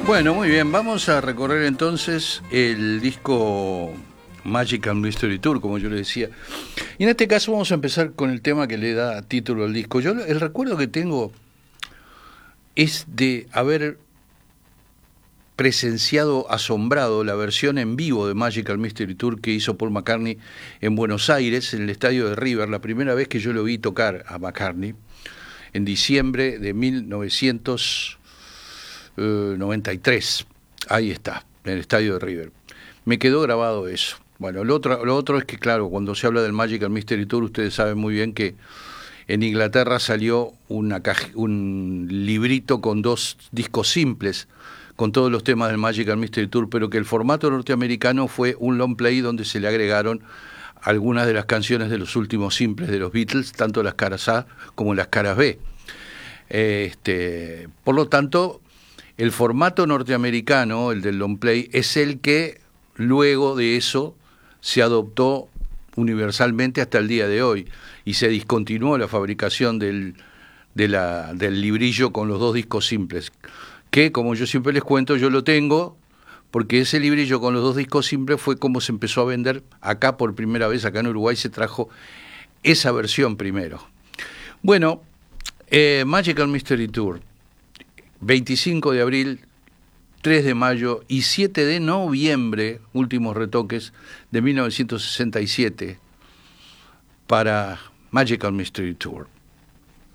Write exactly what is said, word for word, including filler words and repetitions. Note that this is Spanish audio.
Bueno, muy bien, vamos a recorrer entonces el disco Magical Mystery Tour, como yo le decía. Y en este caso vamos a empezar con el tema que le da título al disco. Yo el recuerdo que tengo es de haber presenciado asombrado la versión en vivo de Magical Mystery Tour que hizo Paul McCartney en Buenos Aires, en el estadio de River, la primera vez que yo lo vi tocar a McCartney, en diciembre de mil novecientos noventa y tres. Ahí está, en el estadio de River. Me quedó grabado eso. Bueno, lo otro, lo otro es que, claro, cuando se habla del Magical Mystery Tour, ustedes saben muy bien que en Inglaterra salió una caja, un librito con dos discos simples, con todos los temas del Magical Mystery Tour, pero que el formato norteamericano fue un long play donde se le agregaron algunas de las canciones de los últimos simples de los Beatles, tanto las caras A como las caras B. Este, por lo tanto, el formato norteamericano, el del long play, es el que luego de eso se adoptó universalmente hasta el día de hoy y se discontinuó la fabricación del, de la, del librillo con los dos discos simples, que como yo siempre les cuento, yo lo tengo porque ese librillo con los dos discos simples fue como se empezó a vender acá por primera vez. Acá en Uruguay se trajo esa versión primero. Bueno, eh, Magical Mystery Tour, veinticinco de abril, tres de mayo y siete de noviembre, últimos retoques de mil novecientos sesenta y siete para Magical Mystery Tour.